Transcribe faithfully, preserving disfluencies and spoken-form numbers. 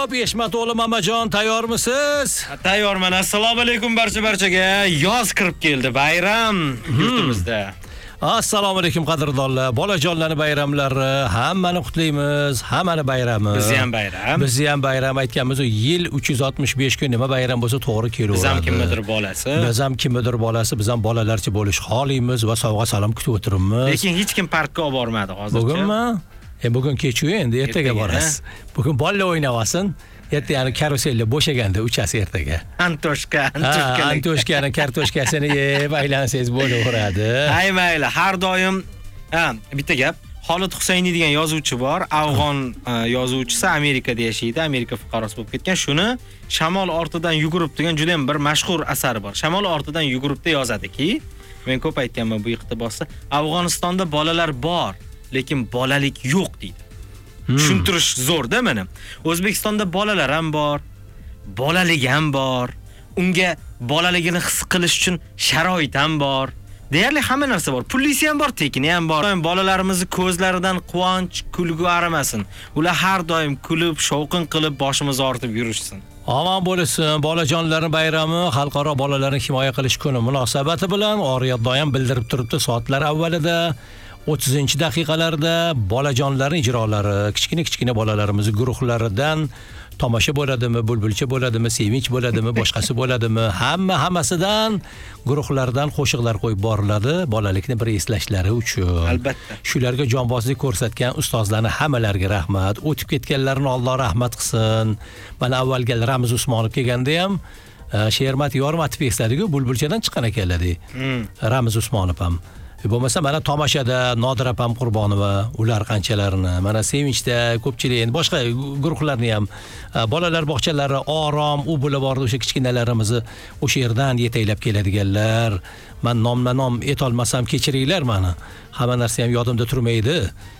Xo'p, Eshmat o'g'li Mamajon, tayyormisiz? Tayyorman. Assalomu alaykum barcha-barchaga. Yoz kirib keldi, bayram yurtimizda. Assalomu alaykum qadrdonlar. Bolajonlarning bayramlari, hammani qutlaymiz, hammani bayrami. Bizni ham bayram. Bizni ham bayram aytganmiz, yil uch yuz oltmish besh kun nima bayram bo'lsa to'g'ri kelaveradi. Biz ham kimnidir bolasi. Biz ham kimnidir bolasi, biz ham bolalarcha bo'lish xohlaymiz va sovg'a salom kutib o'tiribmiz. Lekin hech kim parkka olib bormadi hozircha. Bugunmi? E bugun kechu endi ertaga borasiz. Bugun bolalar o'ynayapsin. Erta yana karuselda bo'shaganda uchasi ertaga. Antoshka, Antoshka. Antoshkani kartoshkasini yeb aylansangiz bo'laveradi. Hay mayli, har doim ha, bitta gap. Xolid Husayni degan yozuvchi bor. Afg'on yozuvchisi, Amerikada yashaydi, Amerika fuqarosi bo'lib ketgan. Shuni Shamol ortidan yugurib degan juda ham bir mashhur asari bor. Shamol ortidan yuguribda yozadiki, men ko'p aytganman bu iqtibosda, Afg'onistonda bolalar bor, lekin bolalik yo'q deydi. Tushuntirish zo'r-da meni. O'zbekistonda bolalar ham bor, bolalik ham bor. Unga bolaligini his qilish uchun sharoit ham bor. Deyarli hamma narsa bor. Pullisi ham bor, tekini ham bor. Bolalarimizni ko'zlaridan quvonch, kulgu arimasin. Ular har doim kulib, shovqin qilib boshimiz ortib yurishsin. Omon bo'lsin. Bolajonlarning bayrami xalqaro bolalarni himoya qilish kuni munosabati bilan Oriyat doim bildirib turibdi soatlar avvalida. o'ttizinchi daqiqalarda bolajonlarning ijrolari, kichkina-kichkina bolalarimiz guruhlaridan tomosha bo'ladimi, bulbulcha bo'ladimi, sevinch bo'ladimi, boshqasi bo'ladimi, hamma hammasidan guruhlardan qo'shiqlar qo'yib boriladi, bolalikni bir eslashlari uchun. Albatta. Shularga jonbozlik ko'rsatgan ustozlarning hammalariga rahmat. O'tib ketganlarni Alloh rahmat qilsin. Mana avvalgi Ramiz Usmonov kelganda ham Shermat Yormatov esladiku, bulbulchadan chiqqan ekanlar-da. Ramiz Usmonov ham. Bo'lmasa mana tomoshada Nodir opam Qurbonova, ular qanchalarini, mana Sevinchda ko'pchilik endi boshqa guruhlarni ham bolalar bog'chalari Orom, u bo'la bordi o'sha kichkinalarimizni o'sha yerdan yetaklab keladiganlar. Men nomma nom etolmasam kechiringlar meni. Hamma narsa ham yodimda turmaydi.